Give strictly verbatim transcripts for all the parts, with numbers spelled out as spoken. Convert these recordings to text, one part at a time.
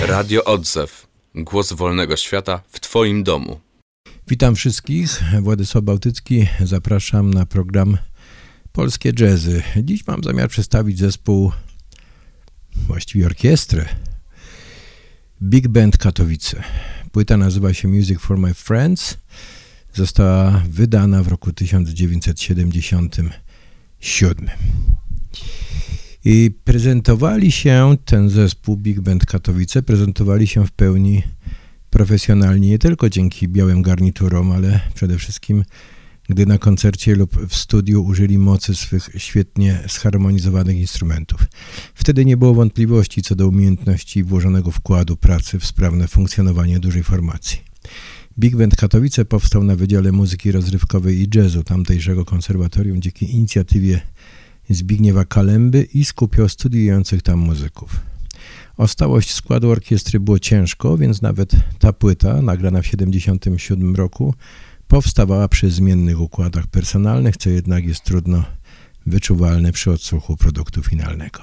Radio Odzew. Głos wolnego świata w Twoim domu. Witam wszystkich. Władysław Bałtycki. Zapraszam na program Polskie Jazzy. Dziś mam zamiar przedstawić zespół, właściwie orkiestrę Big Band Katowice. Płyta nazywa się Music for My Friends. Została wydana w roku tysiąc dziewięćset siedemdziesiątym siódmym. I prezentowali się, ten zespół Big Band Katowice, prezentowali się w pełni profesjonalnie, nie tylko dzięki białym garniturom, ale przede wszystkim, gdy na koncercie lub w studiu użyli mocy swych świetnie zharmonizowanych instrumentów. Wtedy nie było wątpliwości co do umiejętności włożonego wkładu pracy w sprawne funkcjonowanie dużej formacji. Big Band Katowice powstał na Wydziale Muzyki Rozrywkowej i Jazzu tamtejszego konserwatorium dzięki inicjatywie Zbigniewa Kalemby i skupiał studiujących tam muzyków. O stałość składu orkiestry było ciężko, więc nawet ta płyta, nagrana w siedemdziesiątym siódmym roku, powstawała przy zmiennych układach personalnych, co jednak jest trudno wyczuwalne przy odsłuchu produktu finalnego.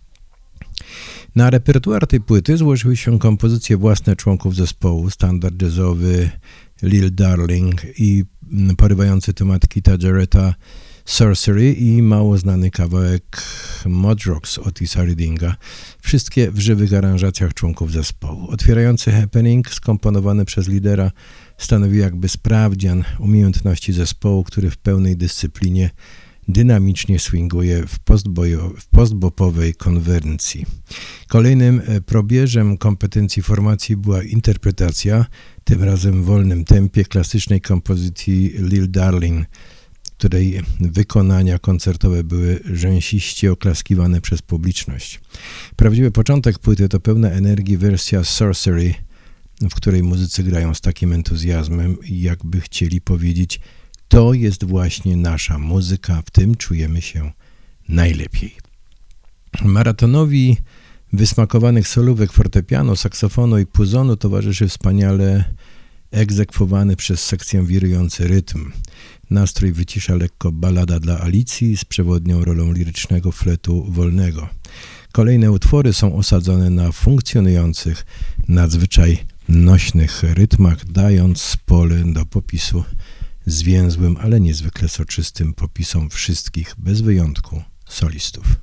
Na repertuar tej płyty złożyły się kompozycje własne członków zespołu, standard jazzowy Lil Darling i porywający temat Keitha Jarretta Sorcery i mało znany kawałek Mod Rocks Otisa Reddinga, wszystkie w żywych aranżacjach członków zespołu. Otwierający happening skomponowany przez lidera stanowi jakby sprawdzian umiejętności zespołu, który w pełnej dyscyplinie dynamicznie swinguje w, postbojo, w postbopowej konwencji. Kolejnym probierzem kompetencji formacji była interpretacja, tym razem w wolnym tempie, klasycznej kompozycji Lil Darling, której wykonania koncertowe były rzęsiście oklaskiwane przez publiczność. Prawdziwy początek płyty to pełna energii wersja Sorcery, w której muzycy grają z takim entuzjazmem i jakby chcieli powiedzieć: to jest właśnie nasza muzyka, w tym czujemy się najlepiej. Maratonowi wysmakowanych solówek fortepianu, saksofonu i puzonu towarzyszy wspaniale egzekwowany przez sekcję wirujący rytm. Nastrój wycisza lekko balada dla Alicji z przewodnią rolą lirycznego fletu wolnego. Kolejne utwory są osadzone na funkcjonujących, nadzwyczaj nośnych rytmach, dając pole do popisu zwięzłym, ale niezwykle soczystym popisom wszystkich, bez wyjątku, solistów.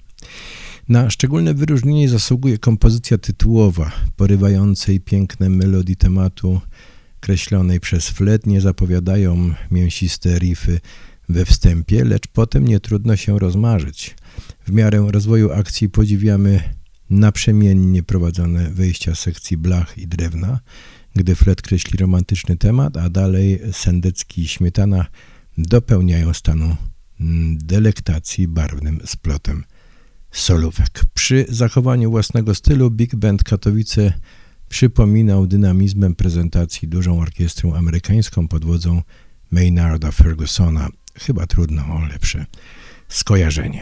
Na szczególne wyróżnienie zasługuje kompozycja tytułowa, porywającej piękne melodii tematu, kreślonej przez flet, nie zapowiadają mięsiste riffy we wstępie, lecz potem nie trudno się rozmarzyć. W miarę rozwoju akcji podziwiamy naprzemiennie prowadzone wejścia sekcji blach i drewna, gdy flet kreśli romantyczny temat, a dalej Sendecki i Śmietana dopełniają stanu delektacji barwnym splotem solówek. Przy zachowaniu własnego stylu Big Band Katowice przypominał dynamizmem prezentacji dużą orkiestrę amerykańską pod wodzą Maynarda Fergusona. Chyba trudno o lepsze skojarzenie.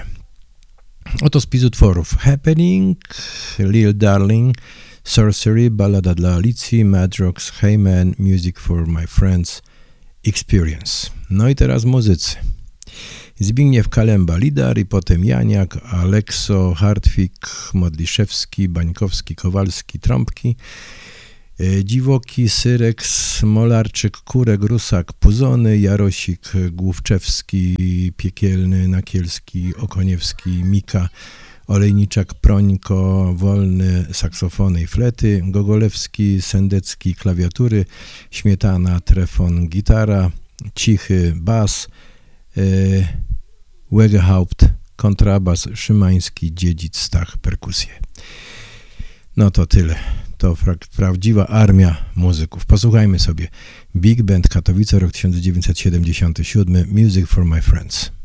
Oto spis utworów: Happening, Lil Darling, Sorcery, Ballada dla Alicji, Mad Rocks, Hey Man, Music for My Friends, Experience. No i teraz muzycy. Zbigniew Kalemba, lider, i potem Janiak, Alekso, Hartwig, Modliszewski, Bańkowski, Kowalski, trąbki, Dziwoki, Syrek, Smolarczyk, Kurek, Rusak, Puzony, Jarosik, Główczewski, Piekielny, Nakielski, Okoniewski, Mika, Olejniczak, Prońko, Wolny, saksofony i flety, Gogolewski, Sendecki, klawiatury, Śmietana, trefon, gitara, Cichy, bas, yy, Wegehaupt, kontrabas, Szymański, Dziedzic, Stach, perkusje. No to tyle. To fra- prawdziwa armia muzyków. Posłuchajmy sobie. Big Band Katowice, rok tysiąc dziewięćset siedemdziesiąty siódmy, Music for My Friends.